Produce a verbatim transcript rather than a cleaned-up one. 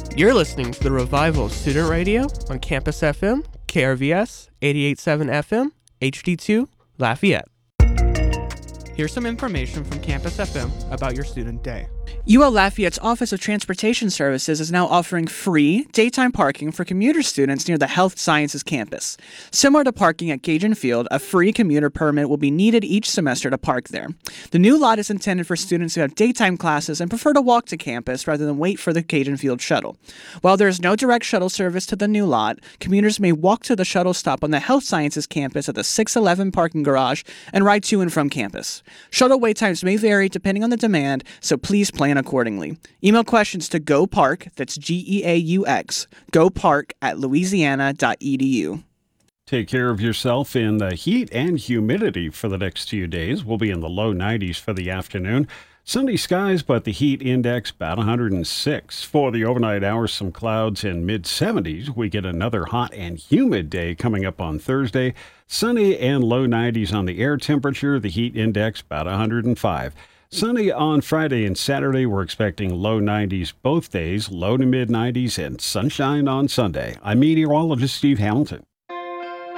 You're listening to the Revival Student Radio on Campus F M, K R V S, eighty-eight point seven F M, H D two, Lafayette. Here's some information from Campus F M about your student day. U L Lafayette's Office of Transportation Services is now offering free daytime parking for commuter students near the Health Sciences campus. Similar to parking at Cajun Field, a free commuter permit will be needed each semester to park there. The new lot is intended for students who have daytime classes and prefer to walk to campus rather than wait for the Cajun Field shuttle. While there is no direct shuttle service to the new lot, commuters may walk to the shuttle stop on the Health Sciences campus at the six eleven parking garage and ride to and from campus. Shuttle wait times may vary depending on the demand, so please plan accordingly. Email questions to GoPark, that's G E A U X, GoPark at louisiana dot e d u. Take care of yourself in the heat and humidity for the next few days. We'll be in the low nineties for the afternoon. Sunny skies, but the heat index about one hundred six. For the overnight hours, some clouds in mid seventies. We get another hot and humid day coming up on Thursday. Sunny and low nineties on the air temperature. The heat index about one hundred five. Sunny on Friday and Saturday. We're expecting low nineties both days, low to mid nineties, and sunshine on Sunday. I'm meteorologist Steve Hamilton.